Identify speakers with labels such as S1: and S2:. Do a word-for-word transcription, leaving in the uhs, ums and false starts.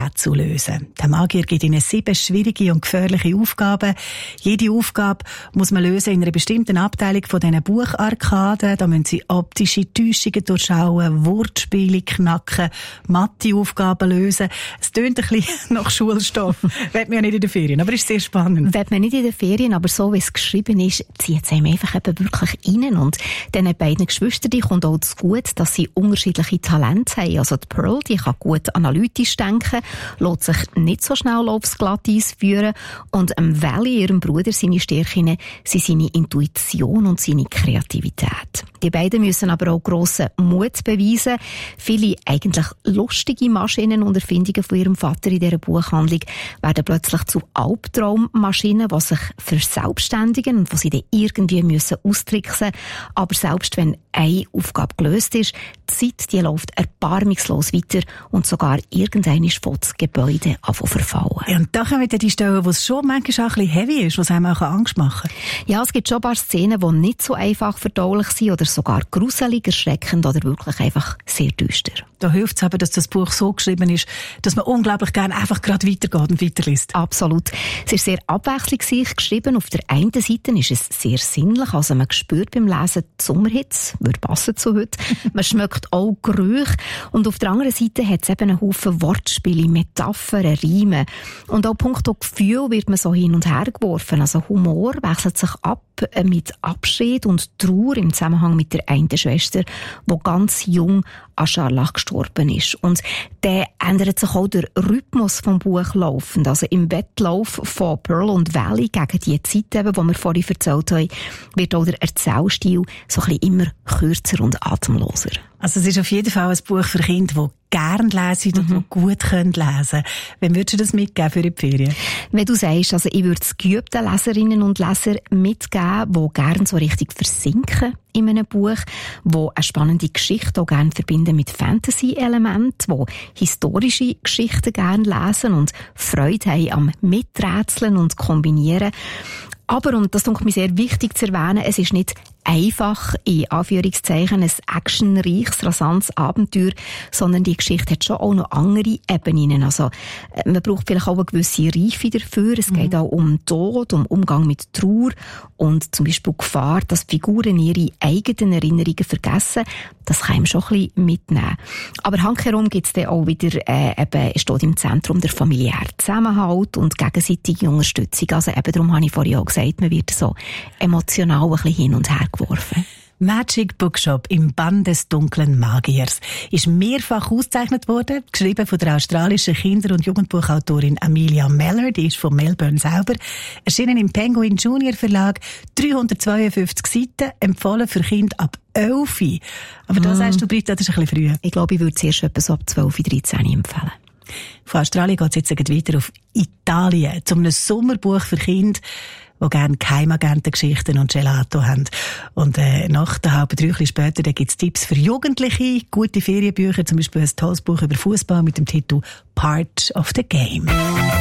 S1: Rätsel lösen. Der Magier gibt ihnen sieben schwierige und gefährliche Aufgaben. Jede Aufgabe muss man lösen in einer bestimmten Abteilung von diesen Bucharkaden. Da müssen sie optische Täuschungen durchschauen, Wortspiele knacken, Mathe-Aufgaben lösen. Es tönt ein bisschen nach Schulstoff. Wird man ja nicht in den Ferien, aber ist sehr spannend.
S2: Wird man nicht in den Ferien, aber so wie es geschrieben ist, zieht es einem einfach eben wirklich rein. Und diesen beiden Geschwistern kommt auch zu gut, dass sie unterschiedliche Talente haben. Also die Pearl, die kann gut analytisch denken, lässt sich nicht so schnell aufs Glatteis führen. Und ähm, Valley, ihrem Bruder, seine Stärken sind seine Intuition und seine Kreativität. Die beiden müssen aber auch grossen Mut beweisen. Viele eigentlich lustige Maschinen und Erfindungen von ihrem Vater in dieser Buchhandlung werden plötzlich zu Albtraummaschinen, die sich verselbstständigen und die sie dann irgendwie müssen austricksen. Aber selbst wenn eine Aufgabe gelöst ist, die Zeit die läuft erbarmungslos weiter und sogar irgendwann fängt das Gebäude an zu verfallen.
S1: Ja, und da kommen dann die Stellen, wo es schon manchmal auch ein bisschen heavy ist, was einem auch Angst machen kann.
S2: Ja, es gibt schon ein paar Szenen, die nicht so einfach verdaulich sind oder sogar gruselig, erschreckend oder wirklich einfach sehr düster.
S1: Da hilft es aber, dass das Buch so geschrieben ist, dass man unglaublich gerne einfach gerade weitergeht und weiterliest.
S2: Absolut. Es ist sehr abwechslungsreich geschrieben. Auf der einen Seite ist es sehr sinnlich, also man spürt beim Lesen die Sommerhitze, würde passen zu heute. Man schmeckt auch Gerüche. Und auf der anderen Seite hat es eben einen Haufen Wortspiele, Metaphern, Reime. Und auch punkto Gefühl wird man so hin und her geworfen. Also Humor wechselt sich ab mit Abschied und Trauer im Zusammenhang mit der einen Schwester, die ganz jung an Scharlach gestorben ist. Und dann ändert sich auch der Rhythmus vom Buch laufend. Also im Wettlauf von Pearl und Valley gegen die Zeit, eben, die wir vorhin erzählt haben, wird auch der Erzählstil so ein bisschen immer kürzer und atemloser.
S1: Also es ist auf jeden Fall ein Buch für Kinder, die gerne lesen und mhm. die gut können lesen. Wem würdest du das mitgeben für die Ferien?
S2: Wenn du sagst, also ich würde es geübten Leserinnen und Leser mitgeben, die gerne so richtig versinken in einem Buch, die eine spannende Geschichte auch gerne verbinden mit Fantasy-Elementen, die historische Geschichten gerne lesen und Freude haben am Miträtseln und Kombinieren. Aber, und das ist mir sehr wichtig zu erwähnen, es ist nicht einfach, in Anführungszeichen, ein actionreiches, rasantes Abenteuer, sondern die Geschichte hat schon auch noch andere Ebenen. Also, man braucht vielleicht auch eine gewisse Reife dafür. Es geht mhm. auch um Tod, um Umgang mit Trauer und zum Beispiel Gefahr, dass die Figuren ihre eigenen Erinnerungen vergessen. Das kann einem schon ein bisschen mitnehmen. Aber handherum gibt es dann auch wieder, äh, eben, steht im Zentrum der familiäre Zusammenhalt und gegenseitige Unterstützung. Also eben darum habe ich vorhin auch gesagt, man wird so emotional ein bisschen hin und her geworfen.
S1: Magic Bookshop im Bann des dunklen Magiers ist mehrfach ausgezeichnet worden, geschrieben von der australischen Kinder- und Jugendbuchautorin Amelia Mellor, die ist von Melbourne selber, erschienen im Penguin Junior Verlag, dreihundertzweiundfünfzig Seiten, empfohlen für Kinder ab elf. Aber da mm. sagst du, Britta, das ist ein bisschen früh.
S2: Ich glaube, ich würde es erst etwa so ab zwölf, dreizehn empfehlen.
S1: Von Australien geht es jetzt weiter auf Italien, zu einem Sommerbuch für Kinder, die gerne Geheimagentengeschichten und Gelato haben. Und äh, nach der halben drei später gibt es Tipps für Jugendliche, gute Ferienbücher, zum Beispiel ein tolles Buch über Fußball mit dem Titel Part of the Game.